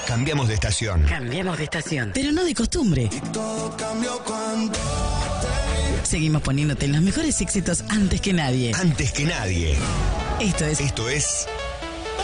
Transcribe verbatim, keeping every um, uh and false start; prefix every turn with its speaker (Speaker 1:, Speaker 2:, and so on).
Speaker 1: Cambiamos de estación.
Speaker 2: Cambiamos de estación.
Speaker 3: Pero no de costumbre.
Speaker 4: Y todo cambió cuando
Speaker 3: Seguimos poniéndote los mejores éxitos antes que nadie.
Speaker 1: Antes que nadie.
Speaker 3: Esto es
Speaker 1: Esto es